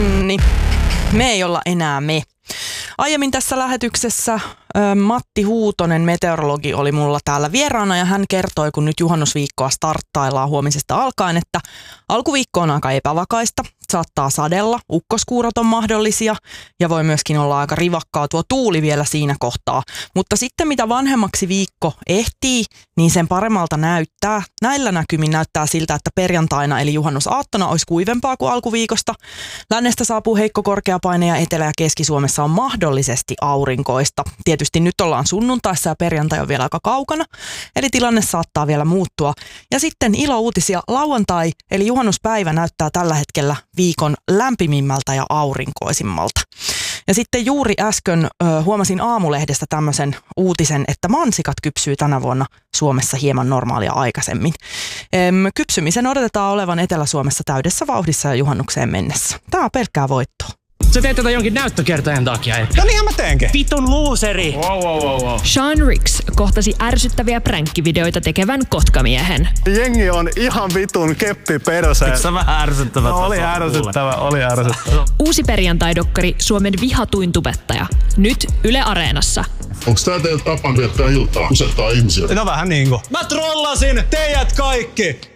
Nonni, me ei olla enää me. Aiemmin tässä lähetyksessä Matti Huutonen, meteorologi, oli mulla täällä vieraana ja hän kertoi, kun nyt juhannusviikkoa starttaillaan huomisesta alkaen, että alkuviikko on aika epävakaista, saattaa sadella, ukkoskuurot on mahdollisia ja voi myöskin olla aika rivakkaa tuo tuuli vielä siinä kohtaa. Mutta sitten mitä vanhemmaksi viikko ehtii, niin sen paremmalta näyttää. Näillä näkymin näyttää siltä, että perjantaina eli juhannusaattona olisi kuivempaa kuin alkuviikosta. Lännestä saapuu heikko korkeapaine ja Etelä- ja Keski-Suomessa on mahdollisesti aurinkoista. Tietysti nyt ollaan sunnuntaissa ja perjantai on vielä aika kaukana, eli tilanne saattaa vielä muuttua. Ja sitten ilouutisia, lauantai eli juhannuspäivä näyttää tällä hetkellä viikon lämpimimmältä ja aurinkoisimmalta. Ja sitten juuri äsken huomasin Aamulehdestä tämmöisen uutisen, että mansikat kypsyy tänä vuonna Suomessa hieman normaalia aikaisemmin. Kypsymisen odotetaan olevan Etelä-Suomessa täydessä vauhdissa ja juhannukseen mennessä. Tämä on pelkkää voittoa. Sä teet tätä jonkin näyttökertojen takia, et? No niinhän mä teenkin. Vitun luuseri! Wow. Sean Ricks kohtasi ärsyttäviä pränkkivideoita tekevän kotkamiehen. Jengi on ihan vitun keppi perse. Eikö sä vähän ärsyttävä? No, oli ärsyttävä. Uusi perjantai-dokkari Suomen vihatuin tubettaja. Nyt Yle Areenassa. Onks tää teidän tapan viettää iltaa? Kusettaa ihmisiä? No vähän niinku. Mä trollasin teidät kaikki!